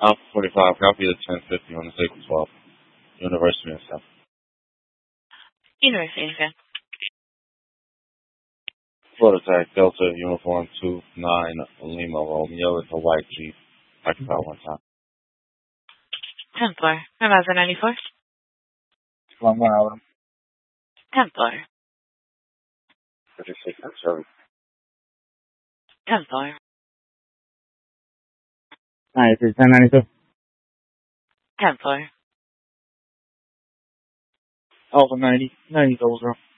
Alpha 45, copy the 1050 on the Sacred 12. University and stuff. University and stuff. Prototype Delta Uniform 29 Lima Romeo is a white Jeep. I can about one time. 10th floor. 1094. 1 hour. 10th floor. 56 and 7. 10th floor. Hi, this is 1092. 10th floor. Alpha 90, 90 goes